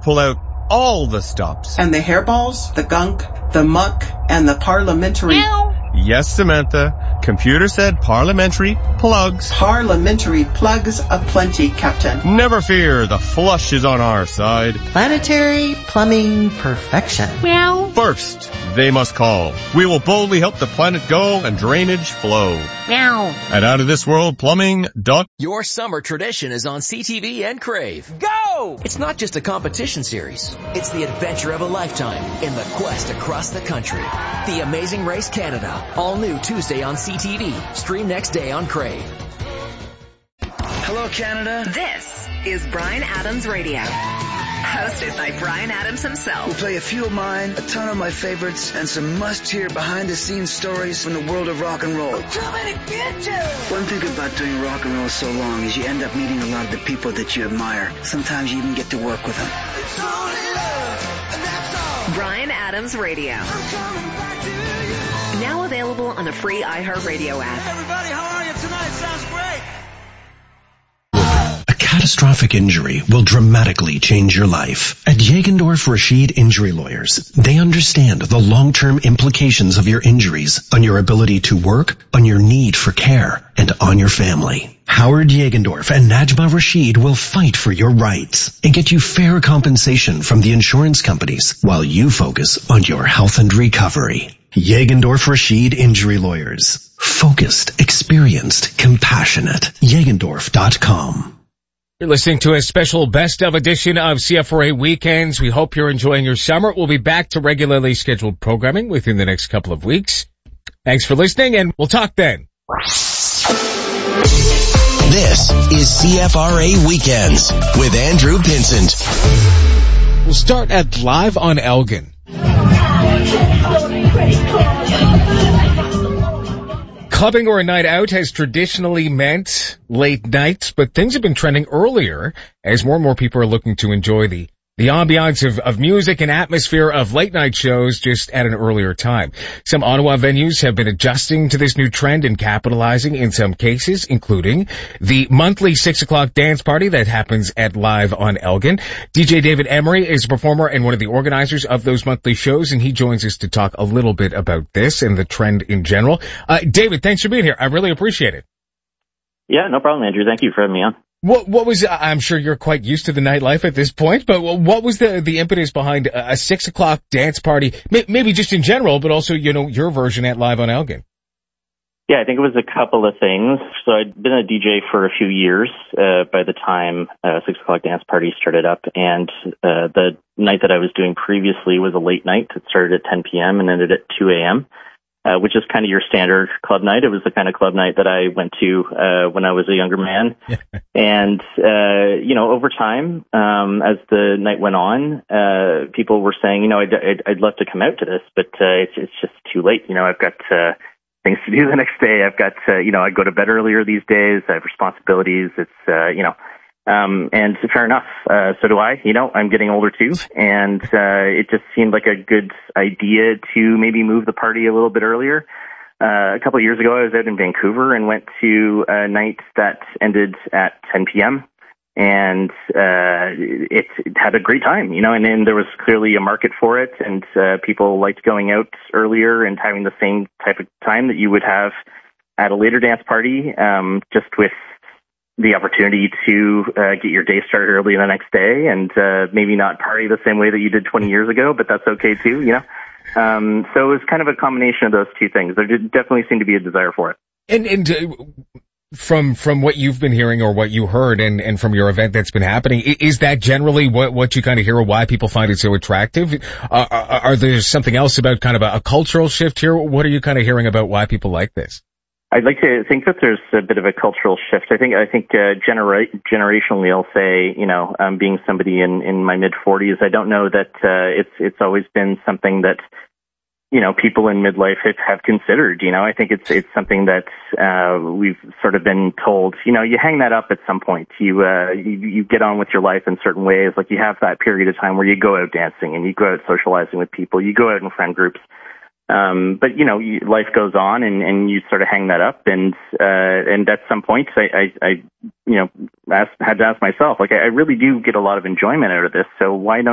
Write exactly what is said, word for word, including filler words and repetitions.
pull out all the stops. And the hairballs, the gunk, the muck, and the parliamentary... Meow. Yes, Samantha. Computer said parliamentary plugs. Parliamentary plugs aplenty, Captain. Never fear, the flush is on our side. Planetary plumbing perfection. Meow. First, they must call. We will boldly help the planet go and drainage flow. Meow. At Out of This World Plumbing. Dot. Your summer tradition is on C T V and Crave. Go! It's not just a competition series. It's the adventure of a lifetime in the quest across the country. The Amazing Race Canada. All new Tuesday on C T V. Stream next day on Crave. Hello, Canada. This is Bryan Adams Radio. Hosted by Bryan Adams himself. We'll play a few of mine, a ton of my favorites, and some must-hear behind-the-scenes stories from the world of rock and roll. I'm coming to get you! One thing about doing rock and roll so long is you end up meeting a lot of the people that you admire. Sometimes you even get to work with them. It's only love, and that's all. Bryan Adams Radio. I'm coming back to you. Now available on the free iHeartRadio app. Hey everybody, how are you tonight? Sounds great. Catastrophic injury will dramatically change your life. At Jagendorf Rashid Injury Lawyers, they understand the long-term implications of your injuries on your ability to work, on your need for care, and on your family. Howard Jagendorf and Najma Rashid will fight for your rights and get you fair compensation from the insurance companies while you focus on your health and recovery. Jagendorf Rashid Injury Lawyers. Focused, experienced, compassionate. Jagendorf dot com. You're listening to a special best of edition of C F R A Weekends. We hope you're enjoying your summer. We'll be back to regularly scheduled programming within the next couple of weeks. Thanks for listening, and we'll talk then. This is C F R A Weekends with Andrew Pinsent. We'll start at Live on Elgin. Clubbing or a night out has traditionally meant late nights, but things have been trending earlier as more and more people are looking to enjoy the the ambiance of, of music and atmosphere of late night shows just at an earlier time. Some Ottawa venues have been adjusting to this new trend and capitalizing in some cases, including the monthly six o'clock dance party that happens at Live on Elgin. D J David Emery is a performer and one of the organizers of those monthly shows, and he joins us to talk a little bit about this and the trend in general. Uh, David, thanks for being here. I really appreciate it. Yeah, no problem, Andrew. Thank you for having me on. What, what was, I'm sure you're quite used to the nightlife at this point, but what was the, the impetus behind a six o'clock dance party? Maybe just in general, but also, you know, your version at Live on Elgin. Yeah, I think it was a couple of things. So I'd been a D J for a few years, uh, by the time, uh, six o'clock dance party started up. And, uh, the night that I was doing previously was a late night. It started at ten p.m. and ended at two a.m. Uh, which is kind of your standard club night. It was the kind of club night that I went to, uh, when I was a younger man. And, uh, you know, over time, um, as the night went on, uh, people were saying, you know, I'd, I'd, I'd love to come out to this, but, uh, it's, it's just too late. You know, I've got, uh, things to do the next day. I've got, uh, you know, I go to bed earlier these days. I have responsibilities. It's, uh, you know, Um, and fair enough. Uh, so do I. You know, I'm getting older too, and uh, it just seemed like a good idea to maybe move the party a little bit earlier. Uh, a couple of years ago, I was out in Vancouver and went to a night that ended at ten p.m. and uh, it, it had a great time. You know, and then there was clearly a market for it, and uh, people liked going out earlier and having the same type of time that you would have at a later dance party, um, just with the opportunity to uh, get your day started early the next day and uh, maybe not party the same way that you did twenty years ago, but that's okay too, you know? Um, so it was kind of a combination of those two things. There did definitely seemed to be a desire for it. And, and uh, from from what you've been hearing or what you heard and, and from your event that's been happening, is that generally what, what you kind of hear or why people find it so attractive? Uh, are, are there something else about kind of a, a cultural shift here? What are you kind of hearing about why people like this? I'd like to think that there's a bit of a cultural shift. I think, I think, uh, genera- generationally, I'll say, you know, um, being somebody in, in my mid forties, I don't know that, uh, it's, it's always been something that, you know, people in midlife have, have considered, you know. I think it's, it's something that, uh, we've sort of been told, you know, you hang that up at some point. You, uh, you, you get on with your life in certain ways. Like you have that period of time where you go out dancing and you go out socializing with people. You go out in friend groups. Um, but you know, you, life goes on, and, and you sort of hang that up, and uh, and at some point, I, I, I you know, asked, had to ask myself, like, I really do get a lot of enjoyment out of this, so why not?